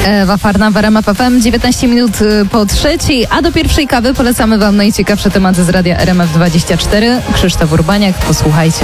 Ewa Farna w RMF FM, 19 minut po trzeciej, a do pierwszej kawy polecamy Wam najciekawsze tematy z radia RMF24. Krzysztof Urbaniak, posłuchajcie.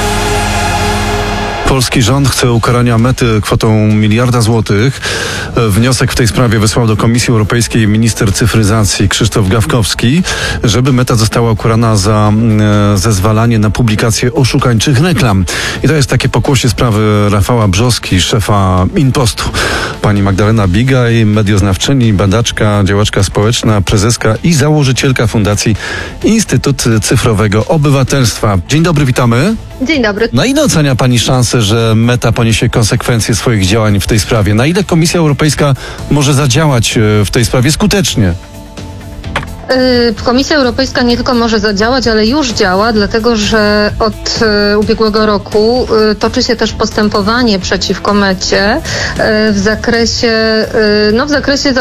Polski rząd chce ukarania Mety kwotą 1 miliarda złotych. Wniosek w tej sprawie wysłał do Komisji Europejskiej minister cyfryzacji Krzysztof Gawkowski, żeby Meta została ukarana za zezwalanie na publikację oszukańczych reklam. I to jest takie pokłosie sprawy Rafała Brzoski, szefa InPostu. Pani Magdalena Bigaj, medioznawczyni, badaczka, działaczka społeczna, prezeska i założycielka Fundacji Instytut Cyfrowego Obywatelstwa. Dzień dobry, witamy. Dzień dobry. Na ile ocenia Pani szansę, że Meta poniesie konsekwencje swoich działań w tej sprawie? Na ile Komisja Europejska może zadziałać w tej sprawie skutecznie? Komisja Europejska nie tylko może zadziałać, ale już działa, dlatego że od ubiegłego roku toczy się też postępowanie przeciwko Mecie w zakresie,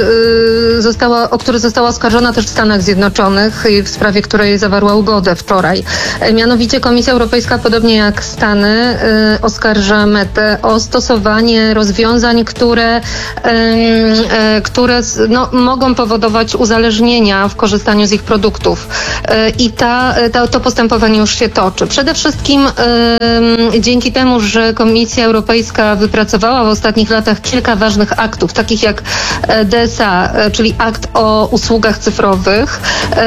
o który została oskarżona też w Stanach Zjednoczonych i w sprawie której zawarła ugodę wczoraj. Mianowicie Komisja Europejska, podobnie jak Stany, oskarża Metę o stosowanie rozwiązań, które mogą powodować uzależnienia w korzystaniu z ich produktów. I to postępowanie już się toczy. Przede wszystkim dzięki temu, że Komisja Europejska wypracowała w ostatnich latach kilka ważnych aktów, takich jak DSA, czyli akt o usługach cyfrowych,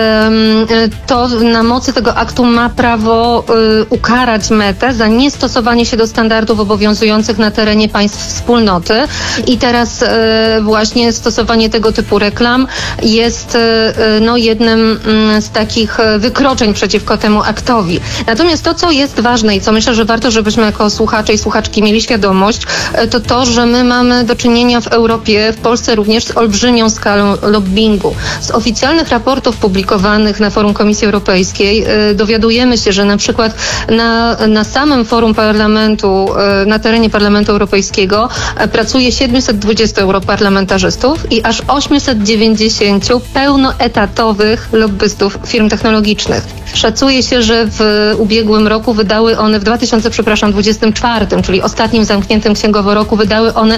to na mocy tego aktu ma prawo ukarać Metę za niestosowanie się do standardów obowiązujących na terenie państw wspólnoty. I teraz właśnie stosowanie tego typu reklam jest jednym z takich wykroczeń przeciwko temu aktowi. Natomiast to, co jest ważne i co myślę, że warto, żebyśmy jako słuchacze i słuchaczki mieli świadomość, to, że my mamy do czynienia w Europie, w Polsce również z olbrzymią skalą lobbingu. Z oficjalnych raportów publikowanych na forum Komisji Europejskiej dowiadujemy się, że na przykład na samym forum parlamentu, na terenie Parlamentu Europejskiego pracuje 720 europarlamentarzystów i aż 890 pełnoetatowych lobbystów firm technologicznych. Szacuje się, że w ubiegłym roku wydały one, w 2024, czyli ostatnim zamkniętym księgowo roku, wydały one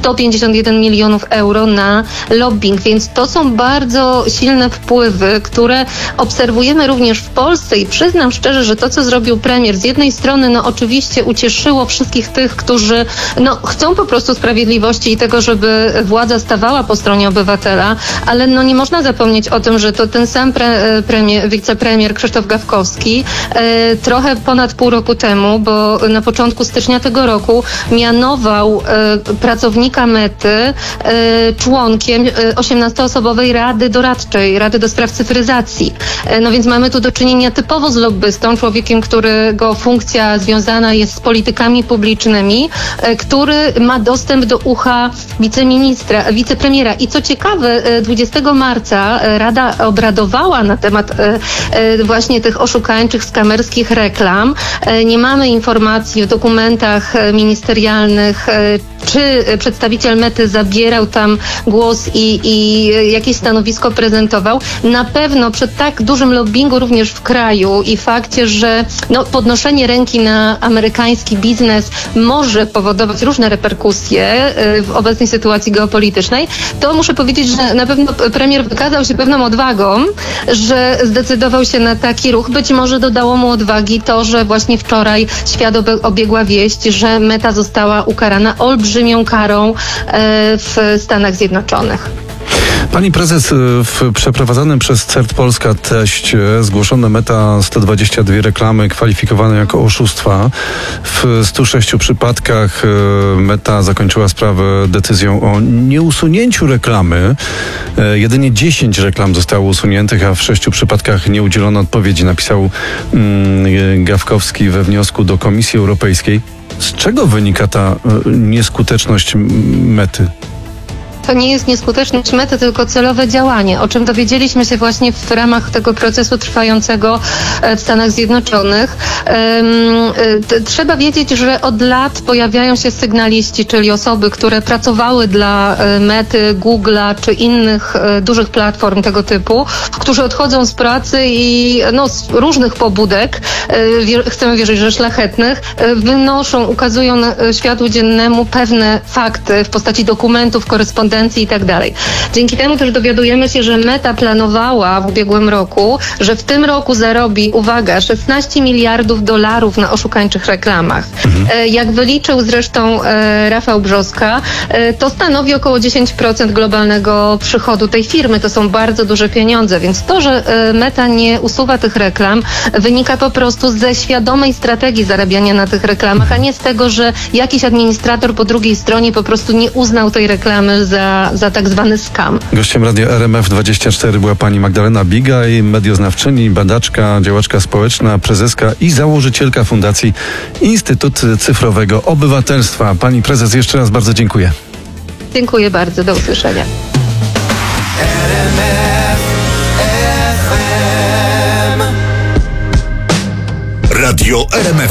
151 milionów euro na lobbying, więc to są bardzo silne wpływy, które obserwujemy również w Polsce i przyznam szczerze, że to, co zrobił premier, z jednej strony oczywiście ucieszyło wszystkich tych, którzy chcą po prostu sprawiedliwości i tego, żeby władza stawała po stronie obywatela, ale nie można zapomnieć o tym, że to ten sam wicepremier Krzysztof Gawkowski trochę ponad pół roku temu, bo na początku stycznia tego roku mianował pracownika Mety członkiem 18-osobowej Rady Doradczej, Rady do Spraw Cyfryzacji. Więc mamy tu do czynienia typowo z lobbystą, człowiekiem, którego funkcja związana jest z politykami publicznymi, który ma dostęp do ucha wicepremiera. I co ciekawe, 20 marca Rada obradowała na temat właśnie tych oszukańczych, skamerskich reklam. Nie mamy informacji w dokumentach ministerialnych, czy przedstawiciel Mety zabierał tam głos i jakieś stanowisko prezentował. Na pewno przy tak dużym lobbingu również w kraju i fakcie, że podnoszenie ręki na amerykański biznes może powodować różne reperkusje w obecnej sytuacji geopolitycznej, to muszę powiedzieć, że na pewno premier wykazał się pewną odwagą, że zdecydował się na taki ruch. Być może dodało mu odwagi to, że właśnie wczoraj świat obiegła wieść, że Meta została ukarana olbrzymią karą w Stanach Zjednoczonych. Pani prezes, w przeprowadzonym przez CERT Polska teście zgłoszono Meta 122 reklamy kwalifikowane jako oszustwa. W 106 przypadkach Meta zakończyła sprawę decyzją o nieusunięciu reklamy. Jedynie 10 reklam zostało usuniętych, a w 6 przypadkach nie udzielono odpowiedzi, napisał Gawkowski we wniosku do Komisji Europejskiej. Z czego wynika ta nieskuteczność Mety? to nie jest nieskuteczność Mety, tylko celowe działanie, o czym dowiedzieliśmy się właśnie w ramach tego procesu trwającego w Stanach Zjednoczonych. Trzeba wiedzieć, że od lat pojawiają się sygnaliści, czyli osoby, które pracowały dla Mety, Google'a czy innych dużych platform tego typu, którzy odchodzą z pracy i z różnych pobudek, chcemy wierzyć, że szlachetnych, ukazują światu dziennemu pewne fakty w postaci dokumentów, korespondencji i tak dalej. Dzięki temu też dowiadujemy się, że Meta planowała w ubiegłym roku, że w tym roku zarobi, uwaga, $16 miliardów na oszukańczych reklamach. Jak wyliczył zresztą Rafał Brzoska, to stanowi około 10% globalnego przychodu tej firmy. To są bardzo duże pieniądze, więc to, że Meta nie usuwa tych reklam, wynika po prostu ze świadomej strategii zarabiania na tych reklamach, a nie z tego, że jakiś administrator po drugiej stronie po prostu nie uznał tej reklamy za tak zwany scam. Gościem Radia RMF24 była pani Magdalena Bigaj, medioznawczyni, badaczka, działaczka społeczna, prezeska i założycielka Fundacji Instytut Cyfrowego Obywatelstwa. Pani prezes, jeszcze raz bardzo dziękuję. Dziękuję bardzo. Do usłyszenia. Radio RMF